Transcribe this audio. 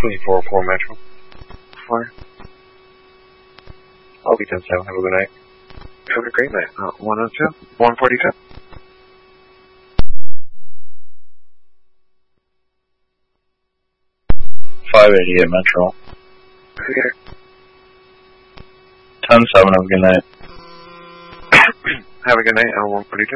2404 Metro. Fire. I'll be 10-7. Have a good night. Have a great night. 102. 142. 588 Metro. Here. 10-7. Have a good night. Have a good night. 142.